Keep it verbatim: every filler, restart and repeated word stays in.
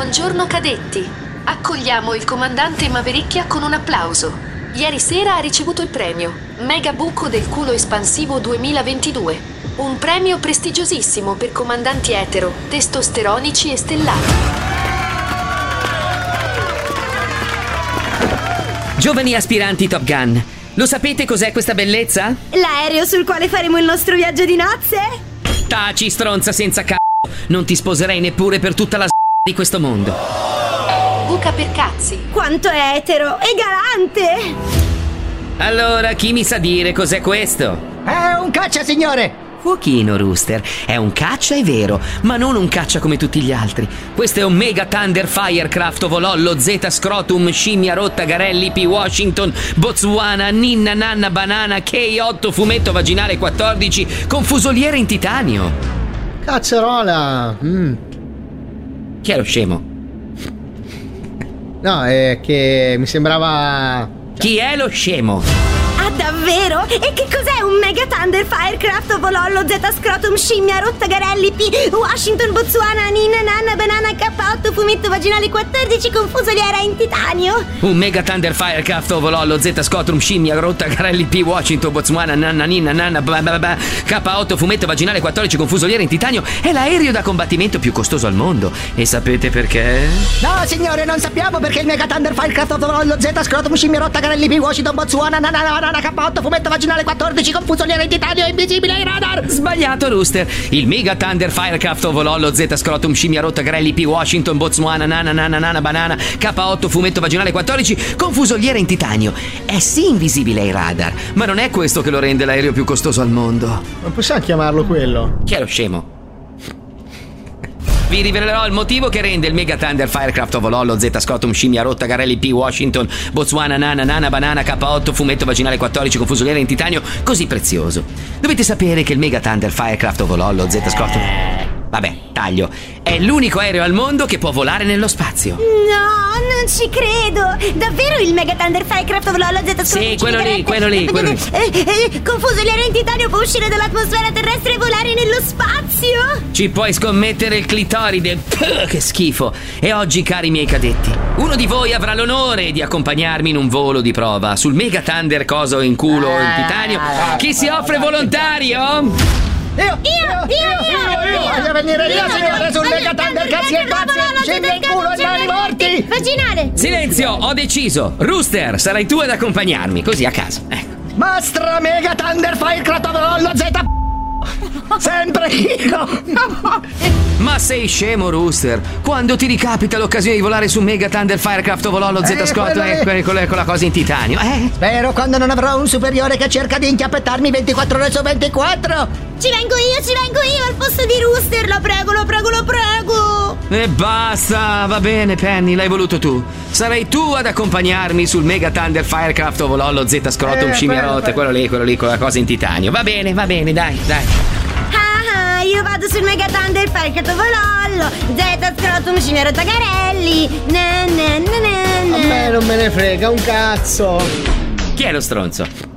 Buongiorno cadetti. Accogliamo il comandante Mavericchia con un applauso. Ieri sera ha ricevuto il premio Mega Buco del Culo Espansivo duemilaventidue. Un premio prestigiosissimo per comandanti etero, testosteronici e stellati. Giovani aspiranti Top Gun, lo sapete cos'è questa bellezza? L'aereo sul quale faremo il nostro viaggio di nozze? Taci, stronza senza c***o. Non ti sposerei neppure per tutta la s*** di questo mondo. Buca per cazzi. Quanto è etero e galante! Allora, chi mi sa dire cos'è questo? È un caccia, signore! Fuochino, Rooster, è un caccia, è vero, ma non un caccia come tutti gli altri. Questo è un Mega Thunder Firecraft Ovolollo Z Scrotum Scimmia Rotta Garelli P Washington Botswana Ninna Nanna Banana K otto Fumetto Vaginale quattordici con fusoliere in titanio. Cazzarola! Mm. Chi è lo scemo? No, è che mi sembrava... Chi è lo scemo? Ah, davvero? E che cos'è un Mega Thunder Firecraft Ovolollo Z Scrotum Scimmia Rotta Garelli P Washington Botswana Ninna Nanna Banana K otto Fumetto Vaginale quattordici con fusoliera in titanio? Un Mega Thunder Firecraft Ovolollo Z Scrotum Scimmia Rotta Garelli P Washington Botswana Nanna Ninna Nanna K otto Fumetto Vaginale quattordici con fusoliera in titanio è l'aereo da combattimento più costoso al mondo. E sapete perché? No, signore, non sappiamo perché il Mega Thunder Firecraft Ovolollo Z Scrotum Scimmia Rotta Garelli P Washington Botswana Nanna Nanna K otto Fumetto Vaginale quattordici con fusoliera in titanio invisibile ai radar. Sbagliato, Rooster. Il Mega Thunder Firecraft Ovolollo Z Scrotum Scimmia Rotta Garelli P Washington Botswana Nana Nana Nana Banana K otto Fumetto Vaginale quattordici con fusoliera in titanio è sì invisibile ai radar, ma non è questo che lo rende l'aereo più costoso al mondo. Non possiamo chiamarlo quello. Chi è lo scemo? Vi rivelerò il motivo che rende il Mega Thunder Firecraft Ovolollo Z Scrotum Scimmia Rotta Garelli P Washington Botswana Nana Nana Banana K otto Fumetto Vaginale quattordici con fusoliera in titanio così prezioso. Dovete sapere che il Mega Thunder Firecraft Ovolollo Z Scrotum... Vabbè, taglio. È l'unico aereo al mondo che può volare nello spazio. No, non ci credo. Davvero il Mega Thunder Firecraft Ovolollo Z Scrotum Sì, quello lì, quello lì, quello lì. Eh, eh, con fusoliera in titanio può uscire dall'atmosfera terrestre e volare nello spazio? Ci puoi scommettere il clitoride. Puh, che schifo. E oggi, cari miei cadetti, uno di voi avrà l'onore di accompagnarmi in un volo di prova sul Mega Thunder coso in culo in titanio. Chi si offre volontario? Io, io, io, io, io, voglio venire io, signore, sul Mega Thunder, cazzi e pazzi, scimmia in culo e mani morti. Vaginale. Silenzio, ho deciso. Rooster, sarai tu ad accompagnarmi, così a casa. Ecco. Mastra Mega Thunder Firecraft Ovolollo Z sempre io. Ma sei scemo, Rooster? Quando ti ricapita l'occasione di volare su Mega Thunder Firecraft Ovolollo Z Eh, Scrotum quello è- eh, con la- con la cosa in titanio, eh? Spero quando non avrò un superiore che cerca di inchiappettarmi ventiquattro ore su ventiquattro. Ci vengo io, ci vengo io al posto di Rooster. Lo prego, lo prego, lo prego. E basta, va bene, Penny, l'hai voluto tu. Sarai tu ad accompagnarmi sul Mega Thunder Firecraft Ovolollo Z Scrotum Eh, Scimmia quello, Rotta, quello. quello lì, quello lì con la cosa in titanio. Va bene, va bene, dai, dai. Ah, ah, io vado sul Mega Thunder Firecraft Ovolollo Z Scrotum Scimmia Rotta Garelli. Na, na, na, na, na. A me non me ne frega un cazzo. Chi è lo stronzo?